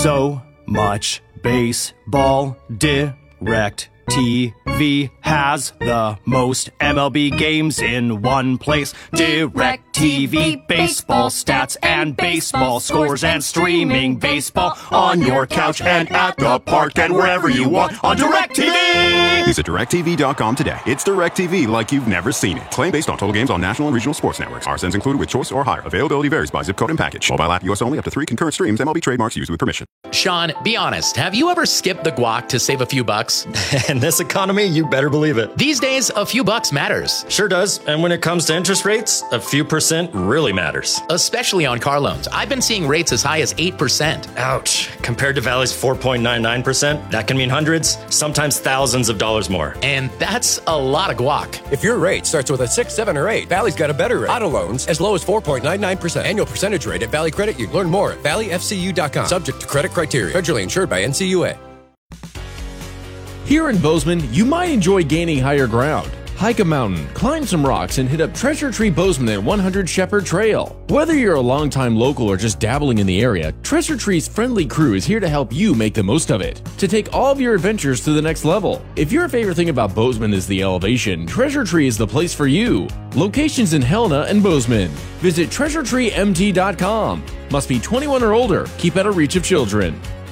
so much baseball. DirecTV has the most MLB games in one place. DirecTV baseball stats and baseball scores and streaming baseball on your couch and at the park and wherever you want on DirecTV. Visit DirecTV.com today. It's DirecTV like you've never seen it. Claim based on total games on national and regional sports networks. RSNs included with choice or higher. Availability varies by zip code and package. Mobile app US only, up to 3 concurrent streams. MLB trademarks used with permission. Sean, be honest. Have you ever skipped the guac to save a few bucks? In this economy, you better believe it. These days, a few bucks matters. Sure does. And when it comes to interest rates, a few percent really matters. Especially on car loans. I've been seeing rates as high as 8%. Ouch. Compared to Valley's 4.99%, that can mean hundreds, sometimes thousands of dollars more. And that's a lot of guac. If your rate starts with a 6, 7, or 8, Valley's got a better rate. Auto loans as low as 4.99%. Annual percentage rate at Valley Credit Union. Learn more at valleyfcu.com. Subject to credit criteria. Federally insured by NCUA. Here in Bozeman, you might enjoy gaining higher ground. Hike a mountain, climb some rocks, and hit up Treasure Tree Bozeman at 100 Shepherd Trail. Whether you're a longtime local or just dabbling in the area, Treasure Tree's friendly crew is here to help you make the most of it, to take all of your adventures to the next level. If your favorite thing about Bozeman is the elevation, Treasure Tree is the place for you. Locations in Helena and Bozeman. Visit treasuretreemt.com. Must be 21 or older. Keep out of reach of children.